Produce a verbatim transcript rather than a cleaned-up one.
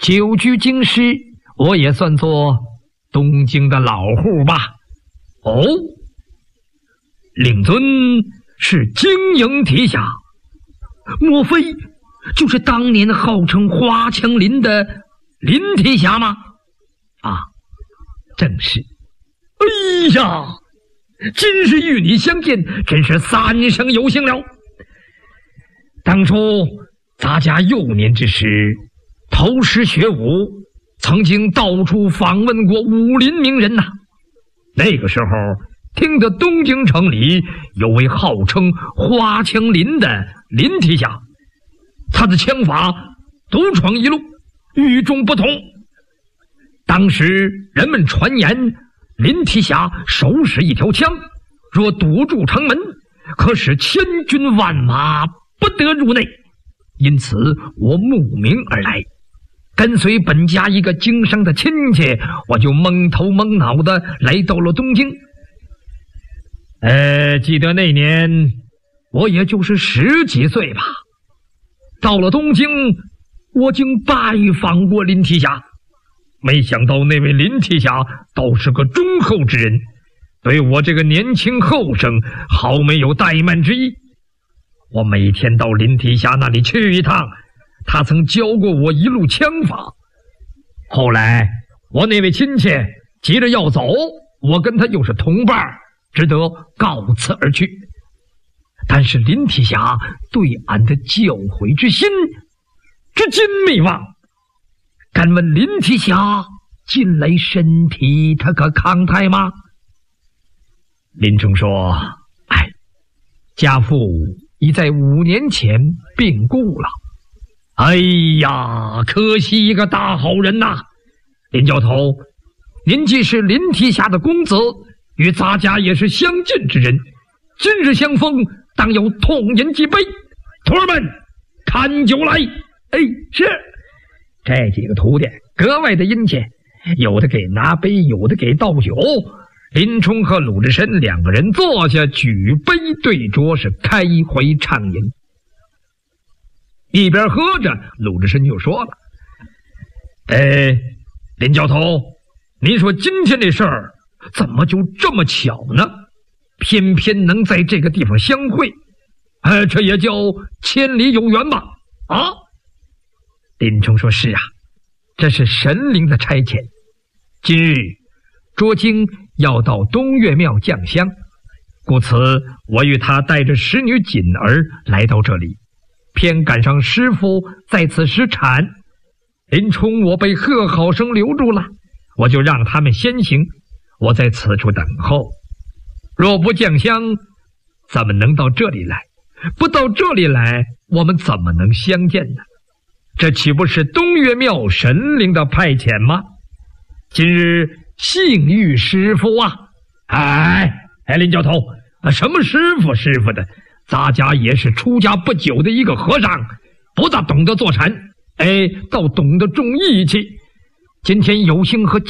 久居京师，我也算作东京的老户吧。哦，令尊是经营体下，莫非就是当年号称华强林的林体侠吗？啊，正是。哎呀，今日与你相见，真是三生有幸了。当初咱家幼年之时，偷师学武，曾经到处访问过武林名人呐、啊。那个时候听得东京城里有位号称花枪林的林体侠，他的枪法独闯一路，与众不同。当时人们传言林体侠手使一条枪，若堵住城门，可使千军万马不得入内。因此我慕名而来，跟随本家一个经商的亲戚，我就蒙头蒙脑的来到了东京。呃，记得那年我也就是十几岁吧。到了东京，我竟拜访过林体侠，没想到那位林体侠倒是个忠厚之人，对我这个年轻后生毫没有怠慢之意。我每天到林体侠那里去一趟，他曾教过我一路枪法。后来我那位亲戚急着要走，我跟他又是同伴，只得告辞而去。但是林体侠对俺的教诲之心至今未忘。敢问林体侠近来身体他可康泰吗？林冲说：哎，家父已在五年前病故了。哎呀，可惜一个大好人呐、啊！林教头，您既是林体侠的公子，与咱家也是相近之人，今日相逢，当有痛饮几杯。徒儿们，看酒来！哎，是。这几个徒弟格外的殷切，有的给拿杯，有的给倒酒。林冲和鲁智深两个人坐下，举杯对酌，是开怀畅饮。一边喝着，鲁智深就说了：哎，林教头，您说今天这事儿怎么就这么巧呢？偏偏能在这个地方相会，呃，这也叫千里有缘吧？啊？林冲说：是啊，这是神灵的差遣。今日卓经要到东岳庙降香，故此我与他带着使女锦儿来到这里，偏赶上师傅在此时产。林冲我被贺好生留住了，我就让他们先行，我在此处等候。若不降香，怎么能到这里来？不到这里来，我们怎么能相见呢？这岂不是东岳庙神灵的派遣吗？今日幸遇师傅啊！哎哎，林教头，什么师傅师傅的，咱家也是出家不久的一个和尚，不大懂得坐禅，哎，倒懂得重义气。今天有幸和